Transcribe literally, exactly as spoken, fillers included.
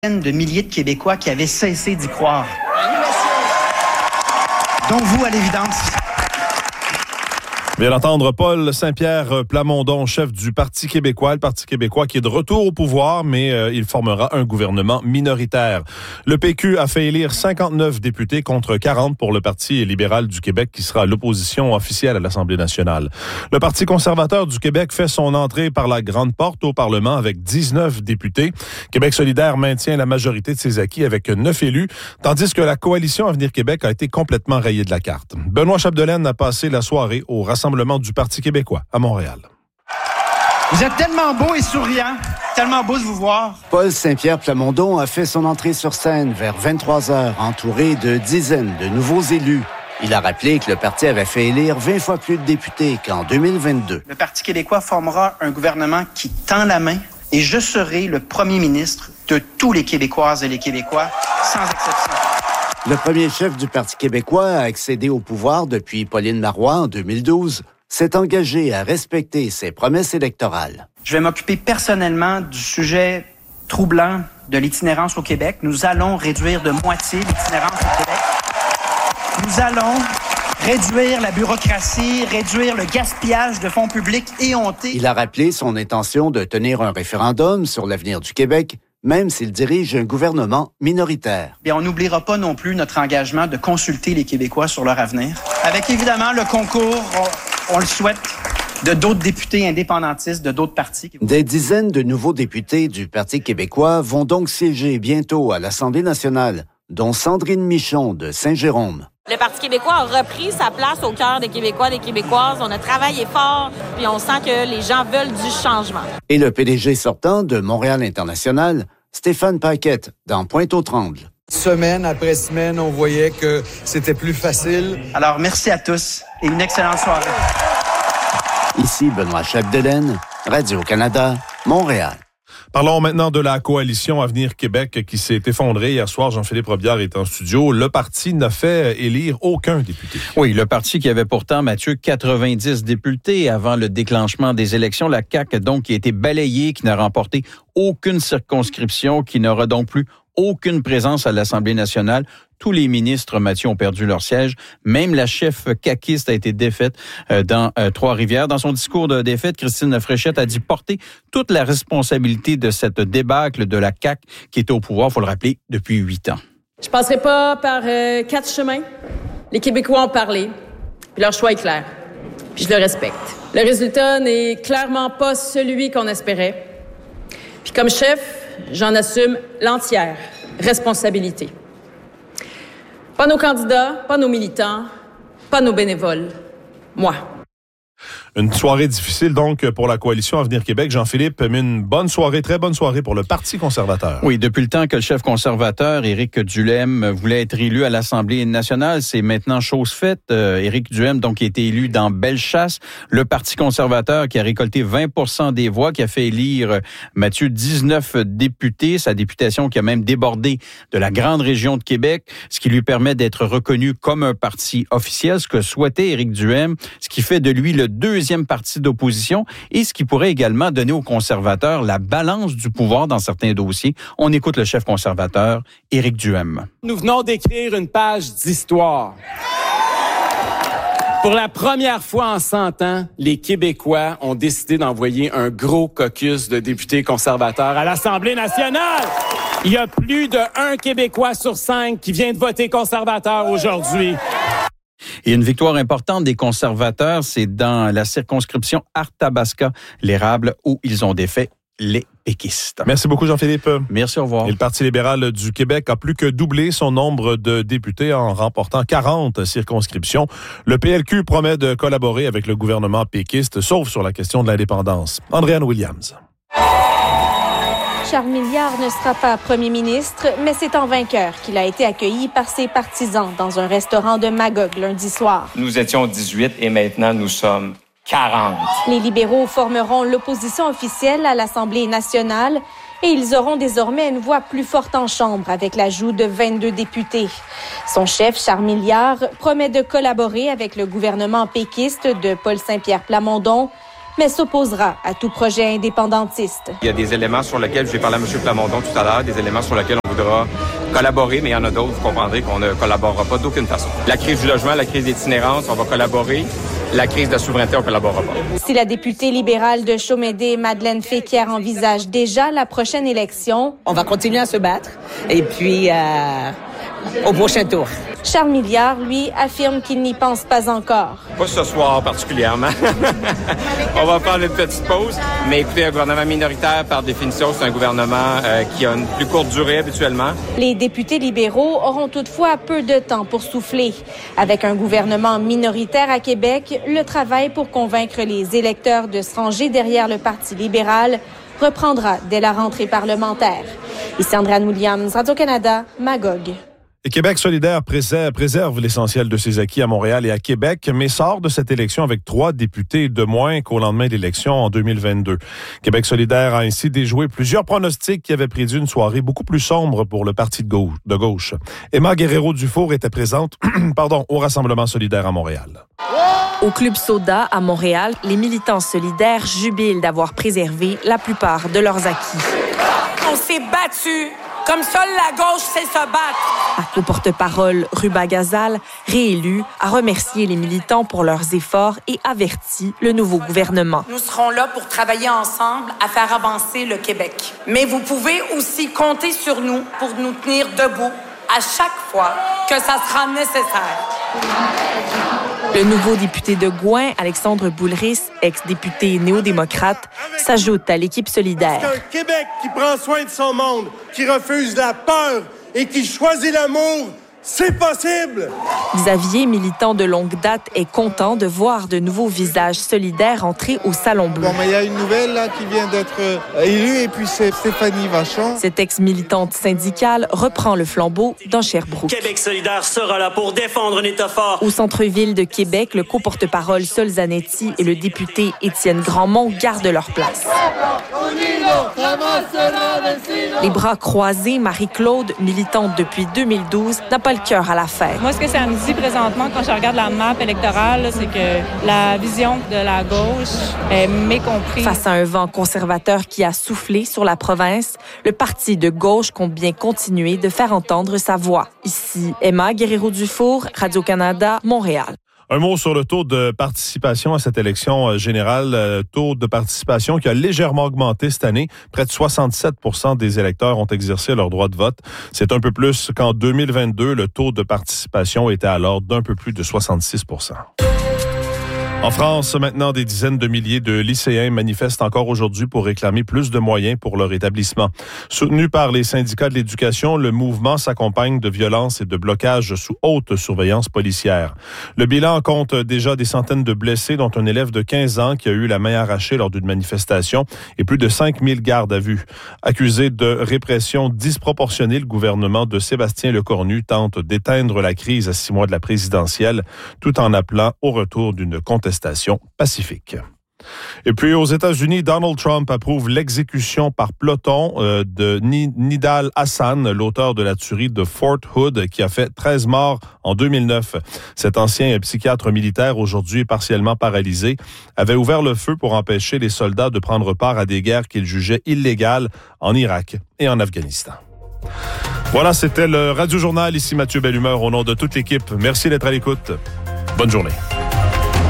de milliers de Québécois qui avaient cessé d'y croire. Donc vous, à l'évidence. Bien d'entendre Paul Saint-Pierre Plamondon, chef du Parti québécois. Le Parti québécois qui est de retour au pouvoir, mais euh, il formera un gouvernement minoritaire. Le P Q a fait élire cinquante-neuf députés contre quarante pour le Parti libéral du Québec, qui sera l'opposition officielle à l'Assemblée nationale. Le Parti conservateur du Québec fait son entrée par la grande porte au Parlement avec dix-neuf députés. Québec solidaire maintient la majorité de ses acquis avec neuf élus, tandis que la coalition Avenir Québec a été complètement rayée de la carte. Benoît Chapdelaine a passé la soirée au Rassemblement du Parti québécois à Montréal. Vous êtes tellement beau et souriant, tellement beau de vous voir. Paul Saint-Pierre Plamondon a fait son entrée sur scène vers vingt-trois heures, entouré de dizaines de nouveaux élus. Il a rappelé que le parti avait fait élire vingt fois plus de députés qu'en deux mille vingt-deux. Le Parti québécois formera un gouvernement qui tend la main et je serai le premier ministre de tous les Québécoises et les Québécois, sans exception. Le premier chef du Parti québécois à accéder au pouvoir depuis Pauline Marois en deux mille douze s'est engagé à respecter ses promesses électorales. Je vais m'occuper personnellement du sujet troublant de l'itinérance au Québec. Nous allons réduire de moitié l'itinérance au Québec. Nous allons réduire la bureaucratie, réduire le gaspillage de fonds publics éhontés. Il a rappelé son intention de tenir un référendum sur l'avenir du Québec, même s'il dirige un gouvernement minoritaire. Bien, on n'oubliera pas non plus notre engagement de consulter les Québécois sur leur avenir. Avec évidemment le concours, on, on le souhaite, de d'autres députés indépendantistes de d'autres partis. Des dizaines de nouveaux députés du Parti québécois vont donc siéger bientôt à l'Assemblée nationale, dont Sandrine Michon de Saint-Jérôme. Le Parti québécois a repris sa place au cœur des Québécois et des Québécoises. On a travaillé fort, puis on sent que les gens veulent du changement. Et le P D G sortant de Montréal International, Stéphane Paquette, dans Pointe-aux-Trembles. Semaine après semaine, on voyait que c'était plus facile. Alors, merci à tous et une excellente soirée. Ici Benoît Chapdelaine, Radio-Canada, Montréal. Parlons maintenant de la coalition Avenir Québec qui s'est effondrée hier soir. Jean-Philippe Robillard est en studio. Le parti n'a fait élire aucun député. Oui, le parti qui avait pourtant, Mathieu, quatre-vingt-dix députés avant le déclenchement des élections. La C A Q, donc, qui a été balayée, qui n'a remporté aucune circonscription, qui n'aura donc plus aucune présence à l'Assemblée nationale. Tous les ministres, Mathieu, ont perdu leur siège. Même la chef caquiste a été défaite euh, dans euh, Trois-Rivières. Dans son discours de défaite, Christine Fréchette a dit porter toute la responsabilité de cette débâcle de la C A Q qui était au pouvoir, il faut le rappeler, depuis huit ans. Je passerai pas par euh, quatre chemins. Les Québécois ont parlé, puis leur choix est clair, puis je le respecte. Le résultat n'est clairement pas celui qu'on espérait. Puis comme chef, j'en assume l'entière responsabilité. Pas nos candidats, pas nos militants, pas nos bénévoles. Moi. Une soirée difficile donc pour la coalition Avenir Québec. Jean-Philippe, mais une bonne soirée, très bonne soirée pour le Parti conservateur. Oui, depuis le temps que le chef conservateur, Éric Duhaime, voulait être élu à l'Assemblée nationale, c'est maintenant chose faite. Euh, Éric Duhaime, donc, qui a été élu dans Bellechasse. Le Parti conservateur qui a récolté vingt pour cent des voix, qui a fait élire, Mathieu, dix-neuf députés. Sa députation qui a même débordé de la grande région de Québec, ce qui lui permet d'être reconnu comme un parti officiel, ce que souhaitait Éric Duhaime, ce qui fait de lui le deuxième parti d'opposition et ce qui pourrait également donner aux conservateurs la balance du pouvoir dans certains dossiers. On écoute le chef conservateur, Éric Duhaime. Nous venons d'écrire une page d'histoire. Pour la première fois en cent ans, les Québécois ont décidé d'envoyer un gros caucus de députés conservateurs à l'Assemblée nationale. Il y a plus de un Québécois sur cinq qui vient de voter conservateur aujourd'hui. Et une victoire importante des conservateurs, c'est dans la circonscription Arthabasca-l'Érable où ils ont défait les péquistes. Merci beaucoup, Jean-Philippe. Merci, au revoir. Et le Parti libéral du Québec a plus que doublé son nombre de députés en remportant quarante circonscriptions. Le P L Q promet de collaborer avec le gouvernement péquiste, sauf sur la question de l'indépendance. Andréanne Williams. Charles Milliard ne sera pas premier ministre, mais c'est en vainqueur qu'il a été accueilli par ses partisans dans un restaurant de Magog lundi soir. Nous étions dix-huit et maintenant nous sommes quarante. Les libéraux formeront l'opposition officielle à l'Assemblée nationale et ils auront désormais une voix plus forte en chambre avec l'ajout de vingt-deux députés. Son chef, Charles Milliard, promet de collaborer avec le gouvernement péquiste de Paul Saint-Pierre Plamondon mais s'opposera à tout projet indépendantiste. Il y a des éléments sur lesquels, j'ai parlé à M. Plamondon tout à l'heure, des éléments sur lesquels on voudra collaborer, mais il y en a d'autres, vous comprendrez qu'on ne collaborera pas d'aucune façon. La crise du logement, la crise d'itinérance, on va collaborer. La crise de la souveraineté, on ne collaborera pas. Si la députée libérale de Chaumédé, Madeleine Féquière, envisage déjà la prochaine élection, on va continuer à se battre et puis euh, au prochain tour. Charles Milliard, lui, affirme qu'il n'y pense pas encore. Pas ce soir particulièrement. On va prendre une petite pause. Mais écoutez, un gouvernement minoritaire, par définition, c'est un gouvernement euh, qui a une plus courte durée habituellement. Les députés libéraux auront toutefois peu de temps pour souffler. Avec un gouvernement minoritaire à Québec, le travail pour convaincre les électeurs de se ranger derrière le Parti libéral reprendra dès la rentrée parlementaire. Ici Andréane Williams, Radio-Canada, Magog. Et Québec solidaire préserve, préserve l'essentiel de ses acquis à Montréal et à Québec, mais sort de cette élection avec trois députés de moins qu'au lendemain de l'élection en deux mille vingt-deux. Québec solidaire a ainsi déjoué plusieurs pronostics qui avaient prédit une soirée beaucoup plus sombre pour le parti de gauche. De gauche. Emma Guerrero-Dufour était présente pardon, au Rassemblement solidaire à Montréal. Au Club Soda à Montréal, les militants solidaires jubilent d'avoir préservé la plupart de leurs acquis. On s'est battus comme seule la gauche sait se battre. La co-porte-parole Ruba Gazal, réélue, a remercié les militants pour leurs efforts et averti le nouveau gouvernement. Nous serons là pour travailler ensemble à faire avancer le Québec. Mais vous pouvez aussi compter sur nous pour nous tenir debout à chaque fois que ça sera nécessaire. Le nouveau député de Gouin, Alexandre Boulris, ex-député néo-démocrate, s'ajoute à l'équipe solidaire. C'est un Québec qui prend soin de son monde, qui refuse la peur et qui choisit l'amour. C'est possible! Xavier, militant de longue date, est content de voir de nouveaux visages solidaires entrer au Salon Bleu. Bon, mais il y a une nouvelle là qui vient d'être euh, élue et puis c'est Stéphanie Vachon. Cette ex-militante syndicale reprend le flambeau dans Sherbrooke. Québec solidaire sera là pour défendre un État fort. Au centre-ville de Québec, le co-porte-parole Sol Zanetti et le député Étienne Grandmont gardent leur place. Les bras croisés, Marie-Claude, militante depuis deux mille douze, n'a pas le cœur à l'affaire. Moi, ce que ça me dit présentement, quand je regarde la map électorale, là, c'est que la vision de la gauche est mécomprise. Face à un vent conservateur qui a soufflé sur la province, le parti de gauche compte bien continuer de faire entendre sa voix. Ici, Emma Guerrero-Dufour, Radio-Canada, Montréal. Un mot sur le taux de participation à cette élection générale. Taux de participation qui a légèrement augmenté cette année. Près de soixante-sept pour cent des électeurs ont exercé leur droit de vote. C'est un peu plus qu'en deux mille vingt-deux. Le taux de participation était alors d'un peu plus de soixante-six pour cent. En France, maintenant, des dizaines de milliers de lycéens manifestent encore aujourd'hui pour réclamer plus de moyens pour leur établissement. Soutenu par les syndicats de l'éducation, le mouvement s'accompagne de violences et de blocages sous haute surveillance policière. Le bilan compte déjà des centaines de blessés, dont un élève de quinze ans qui a eu la main arrachée lors d'une manifestation et plus de cinq mille gardes à vue. Accusé de répression disproportionnée, le gouvernement de Sébastien Lecornu tente d'éteindre la crise à six mois de la présidentielle, tout en appelant au retour d'une contestation pacifique. Et puis, aux États-Unis, Donald Trump approuve l'exécution par peloton euh, de Nidal Hassan, l'auteur de la tuerie de Fort Hood, qui a fait treize morts en deux mille neuf. Cet ancien psychiatre militaire, aujourd'hui partiellement paralysé, avait ouvert le feu pour empêcher les soldats de prendre part à des guerres qu'il jugeait illégales en Irak et en Afghanistan. Voilà, c'était le Radio Journal. Ici Mathieu Bellumeur, au nom de toute l'équipe. Merci d'être à l'écoute. Bonne journée.